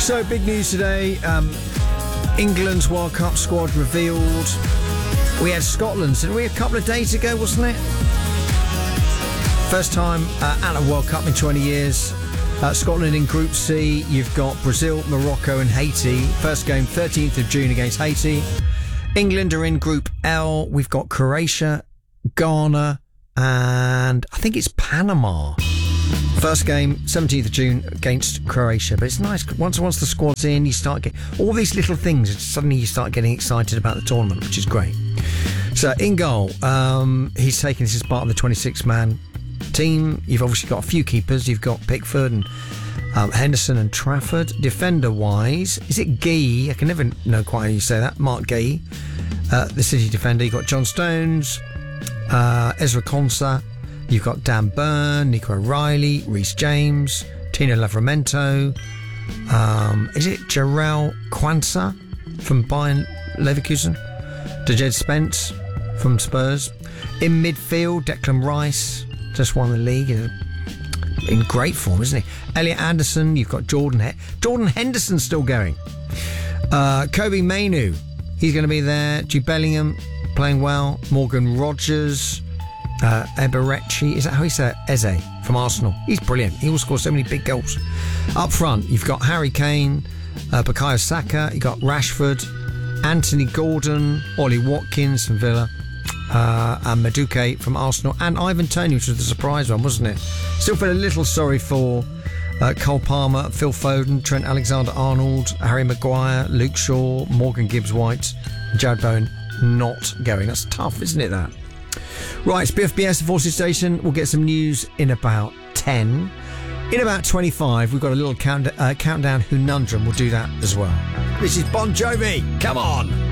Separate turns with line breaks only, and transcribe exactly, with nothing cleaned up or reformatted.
So, big news today. Um, England's World Cup squad revealed. We had Scotland's, didn't we, a couple of days ago, wasn't it? First time uh, at a World Cup in twenty years. Uh, Scotland in Group C. You've got Brazil, Morocco and Haiti. First game, thirteenth of June against Haiti. England are in Group L. We've got Croatia, Ghana, and I think it's Panama. First game, seventeenth of June against Croatia. But it's nice. Once once the squad's in, you start getting all these little things. Suddenly you start getting excited about the tournament, which is great. So in goal, um, he's taken this as part of the twenty-six man team. You've obviously got a few keepers. You've got Pickford and um, Henderson and Trafford. Defender-wise, is it Guy? I can never know quite how you say that. Mark Guy, uh, the City defender. You've got John Stones, uh, Ezra Konsa. You've got Dan Burn, Nico O'Reilly, Reece James, Tino Livramento. Um, is it Jarrell Quansah from Bayern Leverkusen? Dejed Spence from Spurs. In midfield, Declan Rice, just won the league. In great form, isn't he? Elliot Anderson, you've got Jordan he- Jordan Henderson still going. Uh, Kobe Mainoo, he's going to be there. Jude Bellingham, playing well. Morgan Rogers. Uh, Eberechi, is that how he said it? Eze from Arsenal. He's brilliant. He will score so many big goals. Up front, you've got Harry Kane, uh, Bukayo Saka, you've got Rashford, Anthony Gordon, Ollie Watkins from Villa, uh, and Madueke from Arsenal, and Ivan Toney, which was the surprise one, wasn't it? Still feel a little sorry for uh, Cole Palmer, Phil Foden, Trent Alexander-Arnold, Harry Maguire, Luke Shaw, Morgan Gibbs-White, Jared Bowen not going. That's tough, isn't it, that? Right, it's B F B S, the Forces Station. We'll get some news in about ten. In about twenty-five, we've got a little count, uh, countdown conundrum. We'll do that as well. This is Bon Jovi. Come on.